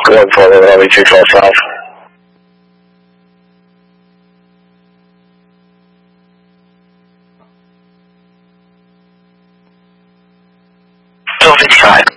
Going for the runway 212 south. Don't think side.